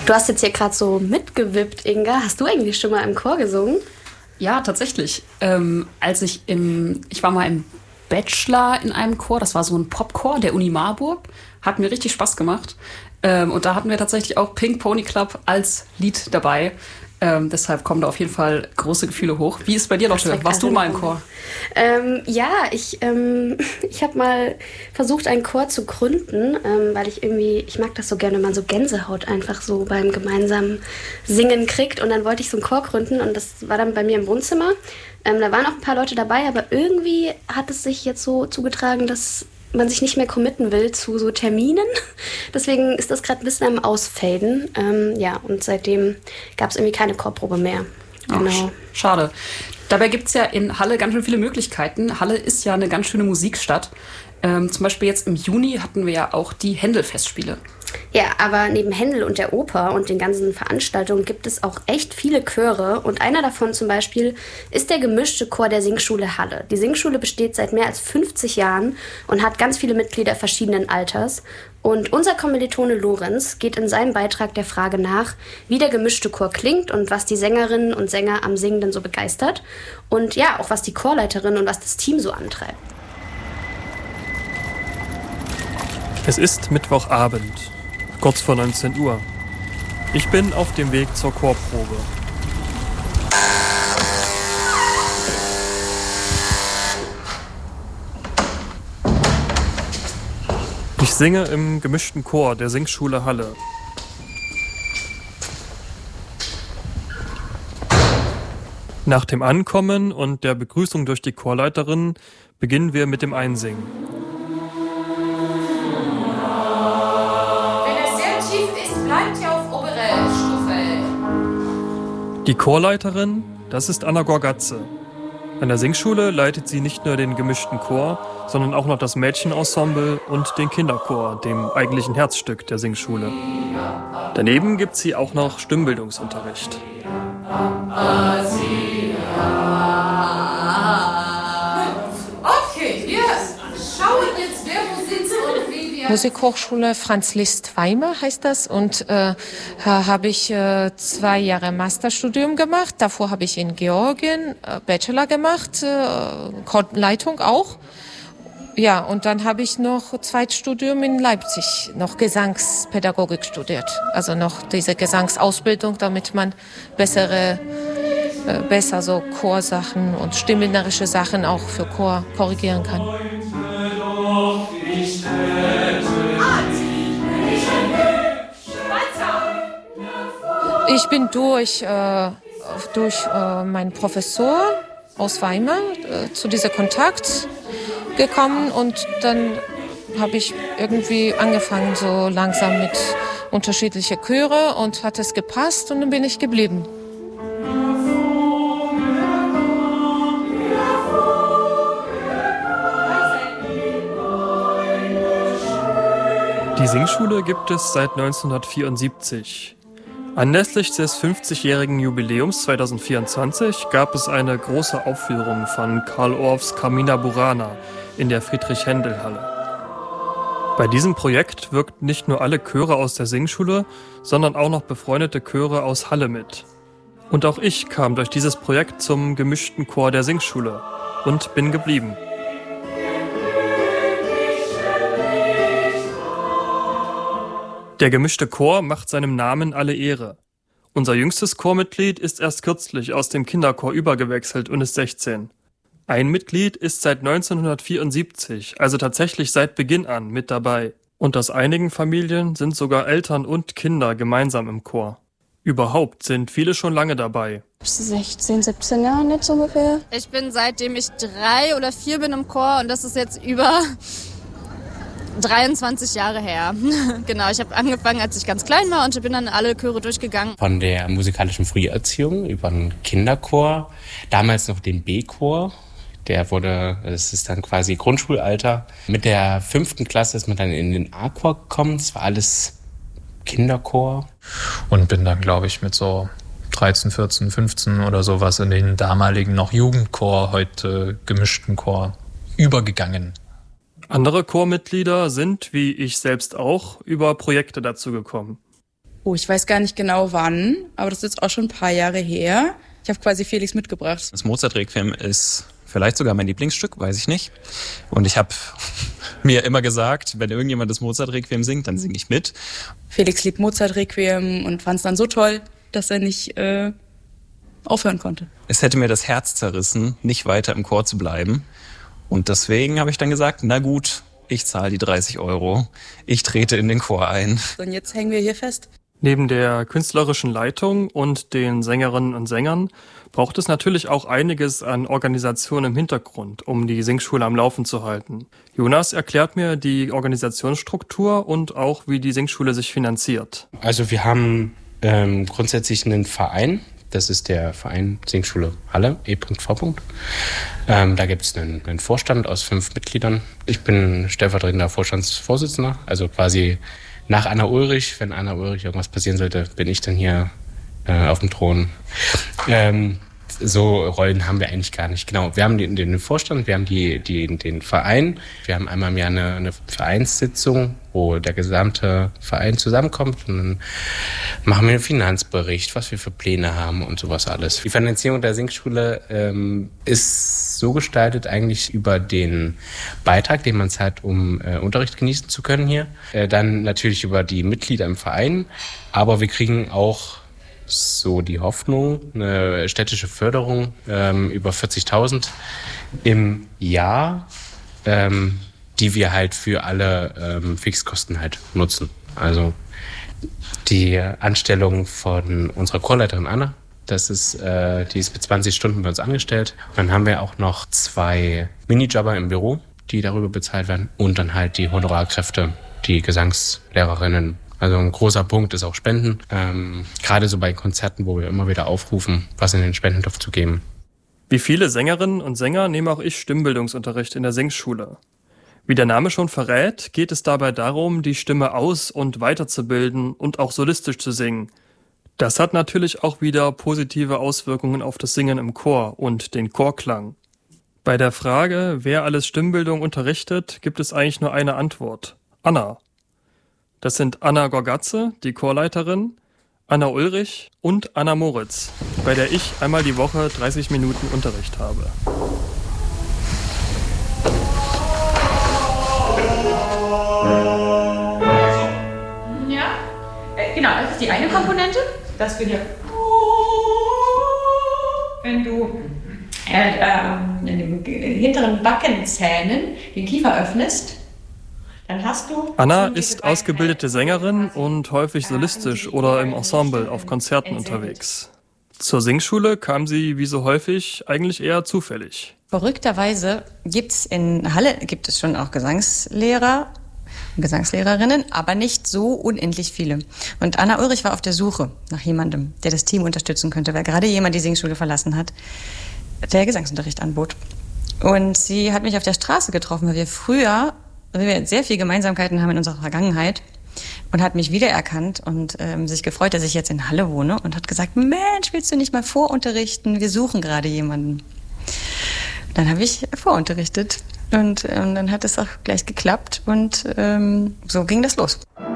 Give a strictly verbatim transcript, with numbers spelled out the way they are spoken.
Du hast jetzt hier gerade so mitgewippt, Inga. Hast du eigentlich schon mal im Chor gesungen? Ja, tatsächlich. Ähm, als ich im, ich war mal im Bachelor in einem Chor, das war so ein Popchor der Uni Marburg, hat mir richtig Spaß gemacht. Ähm, und da hatten wir tatsächlich auch Pink Pony Club als Lied dabei. Ähm, deshalb kommen da auf jeden Fall große Gefühle hoch. Wie ist es bei dir, Lotte? Warst du mal im Chor? Ähm, ja, ich, ähm, ich habe mal versucht, einen Chor zu gründen, ähm, weil ich irgendwie, ich mag das so gerne, wenn man so Gänsehaut einfach so beim gemeinsamen Singen kriegt. Und dann wollte ich so einen Chor gründen und das war dann bei mir im Wohnzimmer. Ähm, da waren auch ein paar Leute dabei, aber irgendwie hat es sich jetzt so zugetragen, dass man sich nicht mehr committen will zu so Terminen. Deswegen ist das gerade ein bisschen am Ausfaden. Ähm, ja, und seitdem gab es irgendwie keine Chorprobe mehr. Genau. Ach, schade. Dabei gibt es ja in Halle ganz schön viele Möglichkeiten. Halle ist ja eine ganz schöne Musikstadt. Ähm, zum Beispiel jetzt im Juni hatten wir ja auch die Händel-Festspiele. Ja, aber neben Händel und der Oper und den ganzen Veranstaltungen gibt es auch echt viele Chöre. Und einer davon zum Beispiel ist der gemischte Chor der Singschule Halle. Die Singschule besteht seit mehr als fünfzig Jahren und hat ganz viele Mitglieder verschiedenen Alters. Und unser Kommilitone Lorenz geht in seinem Beitrag der Frage nach, wie der gemischte Chor klingt und was die Sängerinnen und Sänger am Singen denn so begeistert. Und ja, auch was die Chorleiterin und was das Team so antreibt. Es ist Mittwochabend, kurz vor neunzehn Uhr. Ich bin auf dem Weg zur Chorprobe. Ich singe im gemischten Chor der Singschule Halle. Nach dem Ankommen und der Begrüßung durch die Chorleiterin beginnen wir mit dem Einsingen. Wenn es sehr tief ist, bleibt ihr auf obere Stufe. Die Chorleiterin, das ist Anna Gorgatze. An der Singschule leitet sie nicht nur den gemischten Chor, sondern auch noch das Mädchenensemble und den Kinderchor, dem eigentlichen Herzstück der Singschule. Daneben gibt sie auch noch Stimmbildungsunterricht. Okay, wir schauen jetzt, wer wo sitzt und wie wir... Musikhochschule Franz Liszt Weimar heißt das, und äh, habe ich äh, zwei Jahre Masterstudium gemacht. Davor habe ich in Georgien äh, Bachelor gemacht, äh, Chorleitung auch. Ja, und dann habe ich noch Zweitstudium in Leipzig, noch Gesangspädagogik studiert. Also noch diese Gesangsausbildung, damit man bessere, äh, besser so Chorsachen und stimmbildnerische Sachen auch für Chor korrigieren kann. Ich bin durch, äh, durch äh, meinen Professor aus Weimar äh, zu diesem Kontakt gekommen, und dann habe ich irgendwie angefangen so langsam mit unterschiedlichen Chöre und hat es gepasst, und dann bin ich geblieben. Die Singschule gibt es seit neunzehnhundertvierundsiebzig. Anlässlich des fünfzigjährigen Jubiläums zweitausendvierundzwanzig gab es eine große Aufführung von Carl Orffs Carmina Burana in der Friedrich-Händel-Halle. Bei diesem Projekt wirkten nicht nur alle Chöre aus der Singschule, sondern auch noch befreundete Chöre aus Halle mit. Und auch ich kam durch dieses Projekt zum gemischten Chor der Singschule und bin geblieben. Der gemischte Chor macht seinem Namen alle Ehre. Unser jüngstes Chormitglied ist erst kürzlich aus dem Kinderchor übergewechselt und ist sechzehn. Ein Mitglied ist seit neunzehnhundertvierundsiebzig, also tatsächlich seit Beginn an, mit dabei. Und aus einigen Familien sind sogar Eltern und Kinder gemeinsam im Chor. Überhaupt sind viele schon lange dabei. sechzehn, siebzehn Jahre jetzt ungefähr. Ich bin, seitdem ich drei oder vier bin im Chor, und das ist jetzt über dreiundzwanzig Jahre her. Genau, ich habe angefangen, als ich ganz klein war, und bin dann alle Chöre durchgegangen. Von der musikalischen Früherziehung über den Kinderchor, damals noch den B-Chor. Der wurde, das ist dann quasi Grundschulalter. Mit der fünften Klasse ist man dann in den A-Chor gekommen. Das war alles Kinderchor. Und bin dann, glaube ich, mit so dreizehn, vierzehn, fünfzehn oder sowas in den damaligen noch Jugendchor, heute gemischten Chor übergegangen. Andere Chormitglieder sind, wie ich selbst auch, über Projekte dazu gekommen. Oh, ich weiß gar nicht genau wann, aber das ist jetzt auch schon ein paar Jahre her. Ich habe quasi Felix mitgebracht. Das Mozart-Requiem ist vielleicht sogar mein Lieblingsstück, weiß ich nicht. Und ich habe mir immer gesagt, wenn irgendjemand das Mozart-Requiem singt, dann singe ich mit. Felix liebt Mozart-Requiem und fand es dann so toll, dass er nicht äh, aufhören konnte. Es hätte mir das Herz zerrissen, nicht weiter im Chor zu bleiben. Und deswegen habe ich dann gesagt, na gut, ich zahle die dreißig Euro. Ich trete in den Chor ein. Und jetzt hängen wir hier fest. Neben der künstlerischen Leitung und den Sängerinnen und Sängern braucht es natürlich auch einiges an Organisation im Hintergrund, um die Singschule am Laufen zu halten. Jonas erklärt mir die Organisationsstruktur und auch, wie die Singschule sich finanziert. Also wir haben ähm, grundsätzlich einen Verein. Das ist der Verein Singschule Halle, E V. Ähm, da gibt es einen, einen Vorstand aus fünf Mitgliedern. Ich bin stellvertretender Vorstandsvorsitzender, also quasi nach Anna Ulrich. Wenn Anna Ulrich irgendwas passieren sollte, bin ich dann hier äh, auf dem Thron. Ähm, so Rollen haben wir eigentlich gar nicht. Genau, wir haben den, den Vorstand, wir haben die, die, den Verein. Wir haben einmal im Jahr eine, eine Vereinssitzung, wo der gesamte Verein zusammenkommt. Und dann machen wir einen Finanzbericht, was wir für Pläne haben und sowas alles. Die Finanzierung der Singschule ähm, ist so gestaltet eigentlich über den Beitrag, den man zahlt, um äh, Unterricht genießen zu können hier. Äh, dann natürlich über die Mitglieder im Verein. Aber wir kriegen auch so die Hoffnung, eine städtische Förderung ähm, über vierzigtausend im Jahr, ähm, die wir halt für alle ähm, Fixkosten halt nutzen. Also die Anstellung von unserer Chorleiterin Anna, das ist, äh, die ist mit zwanzig Stunden bei uns angestellt. Und dann haben wir auch noch zwei Minijobber im Büro, die darüber bezahlt werden. Und dann halt die Honorarkräfte, die Gesangslehrerinnen. Also ein großer Punkt ist auch Spenden. Ähm, gerade so bei Konzerten, wo wir immer wieder aufrufen, was in den Spendentopf zu geben. Wie viele Sängerinnen und Sänger nehme auch ich Stimmbildungsunterricht in der Singschule. Wie der Name schon verrät, geht es dabei darum, die Stimme aus- und weiterzubilden und auch solistisch zu singen. Das hat natürlich auch wieder positive Auswirkungen auf das Singen im Chor und den Chorklang. Bei der Frage, wer alles Stimmbildung unterrichtet, gibt es eigentlich nur eine Antwort. Anna. Das sind Anna Gorgatze, die Chorleiterin, Anna Ulrich und Anna Moritz, bei der ich einmal die Woche dreißig Minuten Unterricht habe. Ja, äh, genau, das ist die eine Komponente, dass wir hier, wenn du äh, äh, in den hinteren Backenzähnen den Kiefer öffnest, dann hast du... Anna ist ausgebildete Sängerin und häufig solistisch oder im Ensemble auf Konzerten unterwegs. Zur Singschule kam sie wie so häufig eigentlich eher zufällig. Verrückterweise gibt's in Halle gibt es schon auch Gesangslehrer und Gesangslehrerinnen, aber nicht so unendlich viele. Und Anna Ulrich war auf der Suche nach jemandem, der das Team unterstützen könnte, weil gerade jemand die Singschule verlassen hat, der Gesangsunterricht anbot. Und sie hat mich auf der Straße getroffen, weil wir früher... weil wir sehr viele Gemeinsamkeiten haben in unserer Vergangenheit, und hat mich wiedererkannt und ähm, sich gefreut, dass ich jetzt in Halle wohne, und hat gesagt, Mensch, willst du nicht mal vorunterrichten? Wir suchen gerade jemanden. Dann habe ich vorunterrichtet und ähm, dann hat es auch gleich geklappt und ähm, so ging das los.